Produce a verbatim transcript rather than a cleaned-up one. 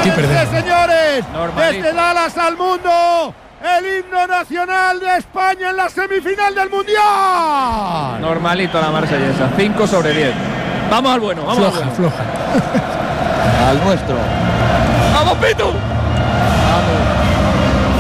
Fíjense, señores, Normalito. desde Dallas al mundo, el himno nacional de España en la semifinal del Mundial. Normalito la marsellesa, cinco sobre diez. Vamos al bueno, vamos floja, al bueno. floja. Al nuestro. ¡Vamos, Pitu! Vamos.